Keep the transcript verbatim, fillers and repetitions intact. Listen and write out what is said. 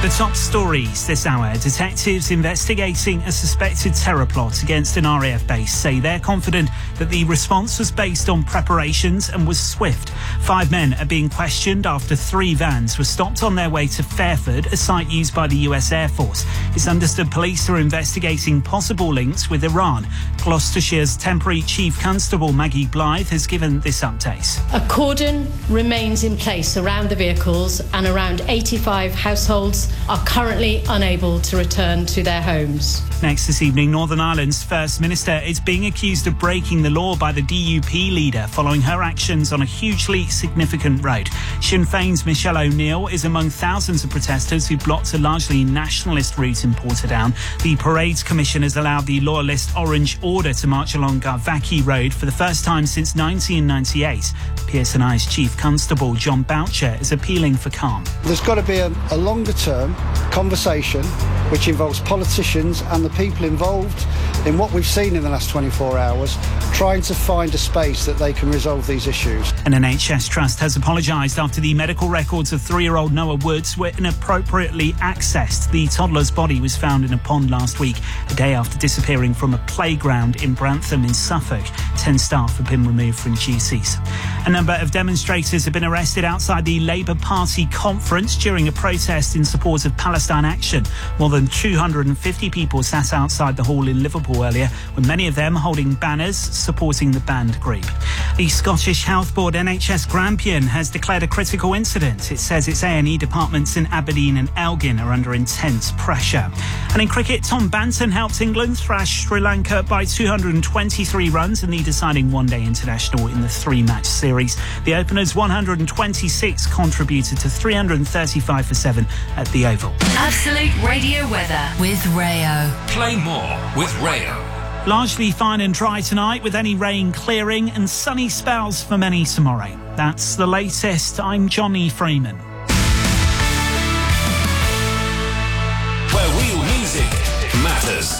The top stories this hour. Detectives investigating a suspected terror plot against an R A F base say they're confident that the response was based on preparations and was swift. Five men are being questioned after three vans were stopped on their way to Fairford, a site used by the U S Air Force. It's understood police are investigating possible links with Iran. Gloucestershire's temporary Chief Constable Maggie Blythe has given this update. A cordon remains in place around the vehicles, and around eighty-five households are currently unable to return to their homes. Next this evening, Northern Ireland's First Minister is being accused of breaking the law by the D U P leader following her actions on a hugely significant road. Sinn Féin's Michelle O'Neill is among thousands of protesters who blocked a largely nationalist route in Portadown. The Parades Commission has allowed the loyalist Orange Order to march along Garvackie Road for the first time since nineteen ninety-eight. P S N I's Chief Constable John Boucher is appealing for calm. There's got to be a, a longer-term conversation which involves politicians and the people involved in what we've seen in the last twenty-four hours, trying to find a space that they can resolve these issues. An N H S trust has apologised after the medical records of three-year-old Noah Woods were inappropriately accessed. The toddler's body was found in a pond last week, a day after disappearing from a playground in Brantham in Suffolk. Ten staff have been removed from duties. A number of demonstrators have been arrested outside the Labour Party conference during a protest in support of Palestine Action. More than two hundred fifty people sat outside the hall in Liverpool earlier, with many of them holding banners supporting the banned group. The Scottish Health Board N H S Grampian has declared a critical incident. It says its A and E departments in Aberdeen and Elgin are under intense pressure. And in cricket, Tom Banton helped England thrash Sri Lanka by two hundred twenty-three runs in the deciding one-day international in the three-match series. The openers one hundred twenty-six contributed to three hundred thirty-five for seven at the Oval. Absolute Radio weather with Rayo. Play more with Rayo. Largely fine and dry tonight, with any rain clearing, and sunny spells for many tomorrow. That's the latest. I'm Johnny Freeman. Where real music matters.